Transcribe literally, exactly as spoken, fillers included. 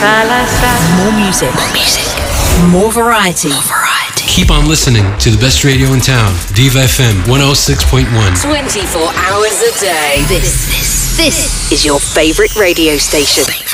More music. More music. More variety. More variety. Keep on listening to the best radio in town. Diva F M one oh six point one. twenty-four hours a day. This, this, this is your favorite radio station.